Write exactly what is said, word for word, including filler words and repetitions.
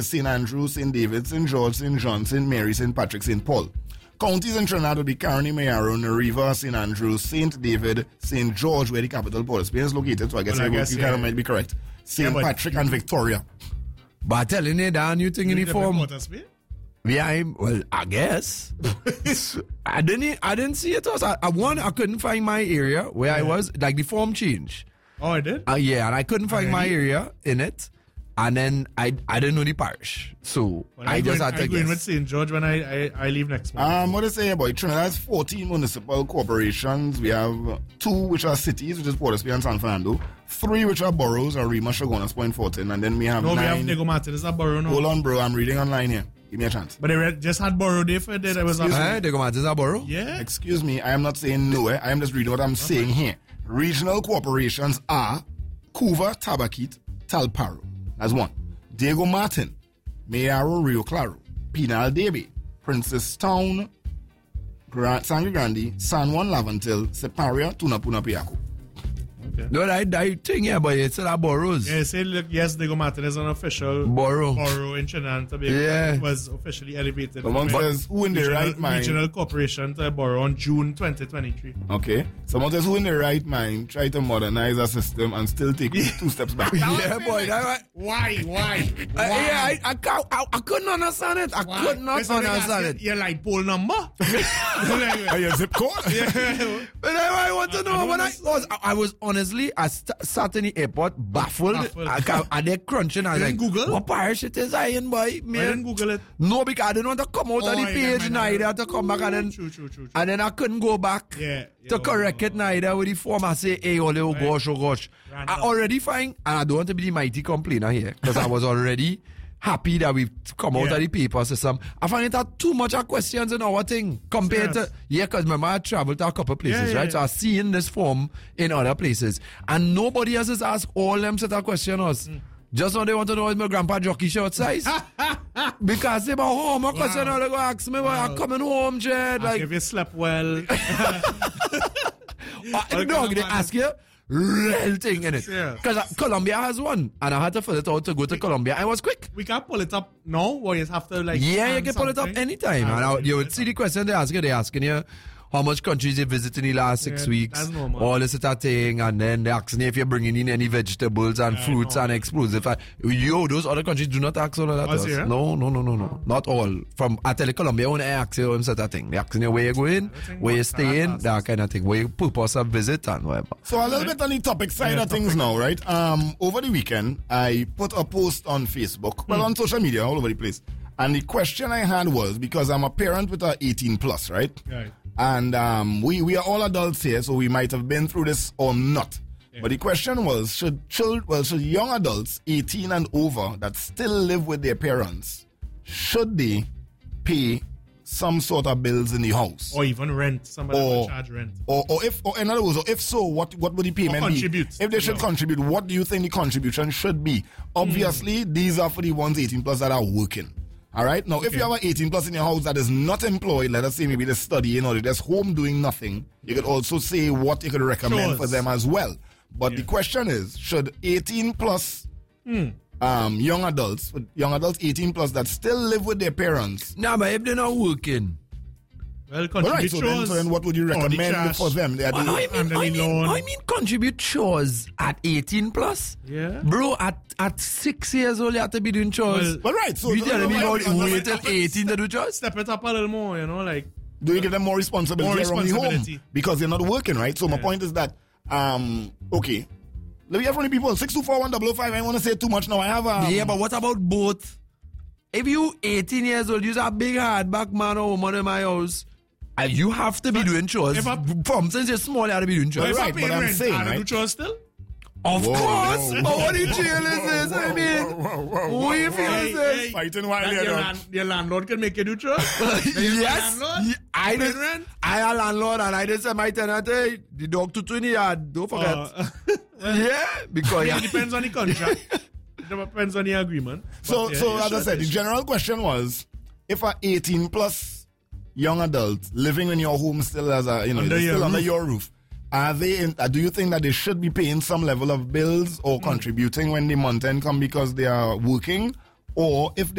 Saint Andrew, Saint David, Saint George, Saint John, Saint Mary, Saint Patrick, Saint Paul. Counties in Trinidad would be Caroni, Mayaro, Nariva, Saint Andrew, Saint David, Saint George, where the capital Port of Spain is located, so I guess, well, I you, guess you yeah. kind of might be correct. Saint yeah, Patrick and Victoria. But telling you, Dan, you think in the form? Yeah, I'm, well, I guess. I didn't I didn't see it. I, I, one, I couldn't find my area where yeah. I was, like the form changed. Oh, I did? Uh, yeah, and I couldn't find okay. my area in it. And then I I didn't know the parish. So well, I, I just going, had to I'm guess. going with Saint George when I, I, I leave next month. Um, what to say about Trinidad has fourteen municipal corporations. We have two which are cities, which is Port of Spain and San Fernando. Three which are boroughs, Arima, Chaguanas, Point Fortin. And then we have no, nine. No, we have Diego Martin. Is that borough now? Hold on, bro. I'm reading online here. Give me a chance. But they re- just had borough day for it. It was uh, Diego Martin is a borough? Yeah. Excuse me. I am not saying no. Eh? I am just reading what I'm okay. saying here. Regional corporations are Cuva, Tabaquite, Talparo. That's one. Diego Martin, Mayaro, Rio Claro, Pinal Debe, Princess Town, Grand, Sangre Grande, San Juan Lavantil, Separia, Tunapuna Piaco. Okay. No, I, I think, yeah, but it's a boroughs. Yeah, say, look, yes, Diego Martin is an official borough, borough in Trinidad and Tobago. Yeah. It was officially elevated. Someone says, who in the regional, right mind? Regional corporation to a borough on June twenty twenty-three. Okay. Someone says, who in the right mind try to modernize a system and still take two steps back? Yeah, boy. That, why? Why? Why? Uh, yeah, I, I, I, I, I couldn't understand it. I why? could not Listen, understand it. Your light pole number? Are you zip code? Yeah. But I, I want to know I when I was, I, I was honestly, I st- sat in the airport baffled. baffled. I, I, they crunching. I was like, Google? What parish it is I in, boy? Man. I didn't Google it. No, because I didn't want to come out oh, of the page neither. I had to come back and then, true, true, true, true. and then I couldn't go back yeah, yeah, to correct oh, it neither with the form. I say, hey, oh, oh gosh, oh gosh. Random. I already find, and I don't want to be the mighty complainer here, because I was already happy that we've come out yeah. of the paper system. I find it had too much of questions in our thing compared yes. to, yeah, because remember I traveled to a couple of places, yeah, yeah, right? Yeah. So I've seen this form in other places. And nobody else has asked all them set of questions. Mm. Just now they want to know is my grandpa jockey shirt size. Because they about home, a question wow. they go ask me, wow. I'm coming home, Jed. Like, if you slept well. uh, no, they ask you. Real thing in it. Because yeah. Colombia has one. And I had to fill it out to go to Colombia. I was quick. We can't pull it up now, or you have to like. Yeah, you can pull something. it up anytime. And I, you would see the question they ask you. They're asking you how much countries you visit in the last six yeah, weeks. All this is a thing. And then they're asking you if you're bringing in any vegetables and yeah, fruits and explosives. Yo, those other countries do not ask all of that. Oh, yeah? No, no, no, no, no. Not all. From, I tell you, Colombia, when I ask you on such a thing. They're asking you where you're going, where you're staying, that kind of thing. Where you purpose of visit and whatever. So a little bit on the topic side yeah, of things now, right? Um, over the weekend, I put a post on Facebook, well, mm. on social media, all over the place. And the question I had was, because I'm a parent with a eighteen plus, right? Right. And um, we, we are all adults here, so we might have been through this or not. Yeah. But the question was, should children, well, should young adults, eighteen and over, that still live with their parents, should they pay some sort of bills in the house? Or even rent, somebody will charge rent. Or, or if, or in other words, or if so, what, what would the payment or contribute, be? If they should know. contribute, what do you think the contribution should be? Obviously, mm. these are for the ones eighteen plus that are working. All right. Now, okay. if you have an eighteen plus in your house that is not employed, let us say maybe they're studying or they're just home doing nothing, you could also say what you could recommend Chores. for them as well. But yeah. the question is, should eighteen plus mm. um, young adults, young adults eighteen plus that still live with their parents? No, but if they're not working. Well, contribute right, so then, so then what would you recommend for them? They are well, I, mean, I, mean, I mean contribute chores at eighteen plus. Yeah. Bro, at, at six years old, you have to be doing chores. Well, well right. So you tell me about wait till eighteen to do chores? Step it up a little more, you know, like. Do you give them more responsibility, more responsibility. around the home? Because they're not working, right? So yeah. my point is that, um, okay. Let me have any people. six two four one double oh five. I don't want to say too much now. I have a. Um, yeah, but what about both? If you eighteen years old, you're a big hardback man or woman in my house. And you have to be doing chores. I, From since you're small, you have to be doing chores. Right, but I'm rent, saying, I right? do chores still? Of whoa, course. Whoa, whoa, but what whoa, the jail is this? I mean, whoa, whoa, whoa, whoa, what do you feel hey, is this? Hey, fighting while your, you're land, your landlord can make you do chores? Yes. Landlord? I did. Rent? I am landlord and I did say my tenant, hey, the dog to twin yard. Don't forget. Uh, yeah, because yeah, it depends on the contract. It depends on the agreement. So, yeah, so as sure, I said, the sure. general question was, if an eighteen plus young adult living in your home still as a, you know, under still your under roof. your roof, are they? In, uh, do you think that they should be paying some level of bills or mm. contributing when the month end come because they are working, or if they